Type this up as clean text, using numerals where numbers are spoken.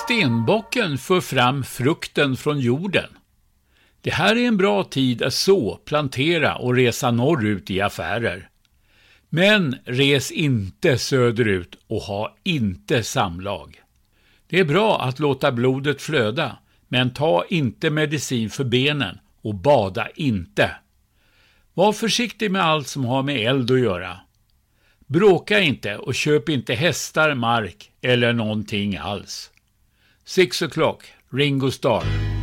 Stenbocken för fram frukten från jorden. Det här är en bra tid att så, plantera och resa norrut i affärer. Men res inte söderut och ha inte samlag. Det är bra att låta blodet flöda, men ta inte medicin för benen och bada inte. Var försiktig med allt som har med eld att göra. Bråka inte och köp inte hästar, mark eller någonting alls. 6 o'clock, Ringo Starr.